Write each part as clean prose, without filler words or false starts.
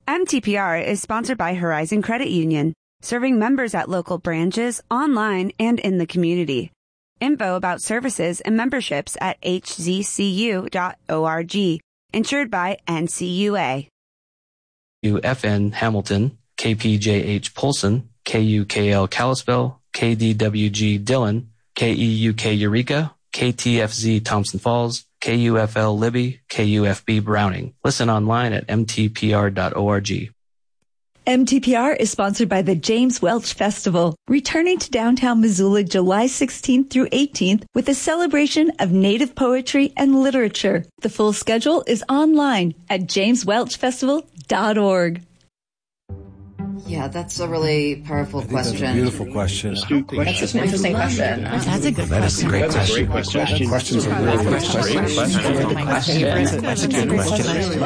MTPR is sponsored by Horizon Credit Union, serving members at local branches, online, and in the community. Info about services and memberships at hzcu.org. Insured by NCUA. UFN Hamilton, KPJH Polson, KUKL Kalispell, KDWG Dillon, KEUK Eureka, KTFZ Thompson Falls, KUFL Libby, KUFB Browning. Listen online at mtpr.org. MTPR is sponsored by the James Welch Festival, returning to downtown Missoula July 16th through 18th with a celebration of Native poetry and literature. The full schedule is online at jameswelchfestival.org. Yeah, that's a really powerful question. That's a beautiful question. That's an interesting question. That's a good question. That is a great question. Questions are really good questions. That's a good question.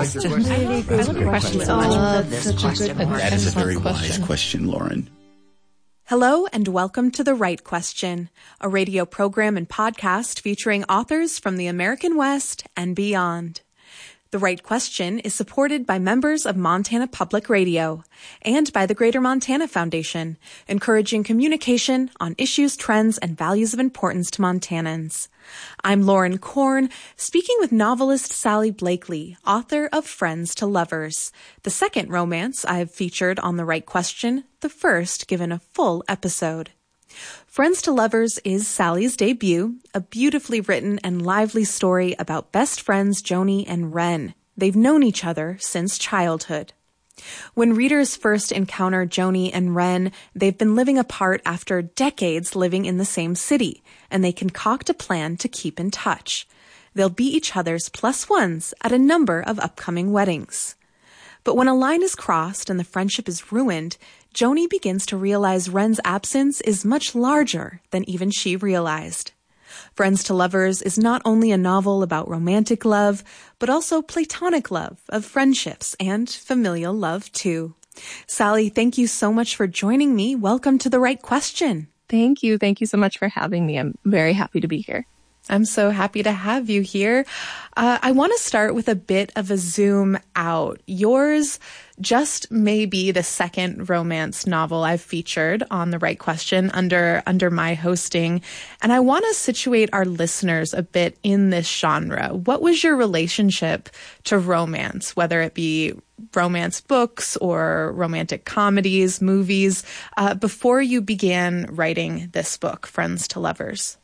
That is a very wise question, Lauren. Hello and welcome to The Right Question, a radio program and podcast featuring authors from the American West and beyond. The Right Question is supported by members of Montana Public Radio and by the Greater Montana Foundation, encouraging communication on issues, trends, and values of importance to Montanans. I'm Lauren Korn, speaking with novelist Sally Blakely, author of Friends to Lovers, the second romance I've featured on The Right Question, the first given a full episode. Friends to Lovers is Sally's debut, a beautifully written and lively story about best friends Joni and Ren. They've known each other since childhood. When readers first encounter Joni and Ren, they've been living apart after decades living in the same city, and they concoct a plan to keep in touch. They'll be each other's plus ones at a number of upcoming weddings. But when a line is crossed and the friendship is ruined, Joni begins to realize Ren's absence is much larger than even she realized. Friends to Lovers is not only a novel about romantic love, but also platonic love of friendships and familial love too. Sally, thank you so much for joining me. Welcome to The Right Question. Thank you. Thank you so much for having me. I'm very happy to be here. I'm so happy to have you here. I want to start with a bit of a zoom out. Yours just may be the second romance novel I've featured on The Right Question under my hosting. And I want to situate our listeners a bit in this genre. What was your relationship to romance, whether it be romance books or romantic comedies, movies, before you began writing this book, Friends to Lovers?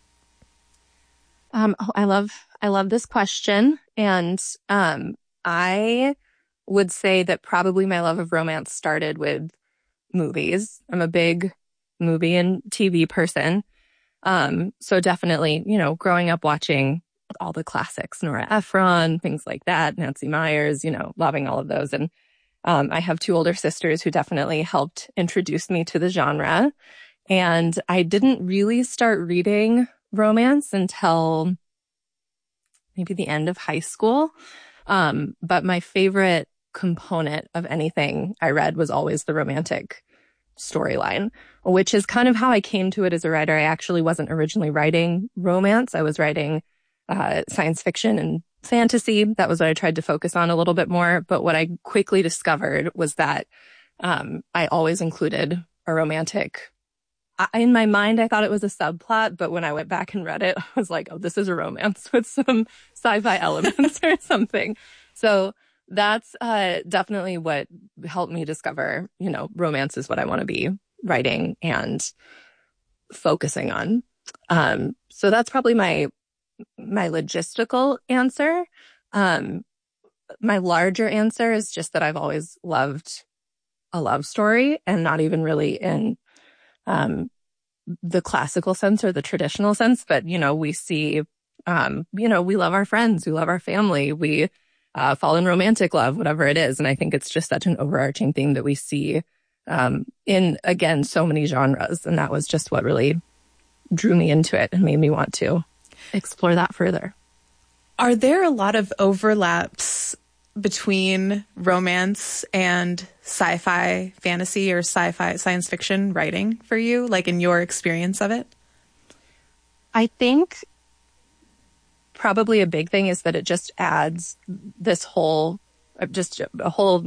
I love this question. And I would say that probably my love of romance started with movies. I'm a big movie and TV person. So definitely, growing up watching all the classics, Nora Ephron, things like that, Nancy Meyers, loving all of those. And I have two older sisters who definitely helped introduce me to the genre. And I didn't really start reading romance until maybe the end of high school. But my favorite component of anything I read was always the romantic storyline, which is kind of how I came to it as a writer. I actually wasn't originally writing romance. I was writing science fiction and fantasy. That was what I tried to focus on a little bit more. But what I quickly discovered was that I always included a romantic. In my mind, I thought it was a subplot, but when I went back and read it, I was like, oh, this is a romance with some sci-fi elements or something. So that's definitely what helped me discover, romance is what I want to be writing and focusing on. So that's probably my logistical answer. My larger answer is just that I've always loved a love story, and not even really in the classical sense or the traditional sense, but, we see, we love our friends, we love our family, we fall in romantic love, whatever it is. And I think it's just such an overarching theme that we see in, again, so many genres. And that was just what really drew me into it and made me want to explore that further. Are there a lot of overlaps between romance and sci-fi fantasy or sci-fi science fiction writing for you, like in your experience of it? I think probably a big thing is that it just adds this whole, just a whole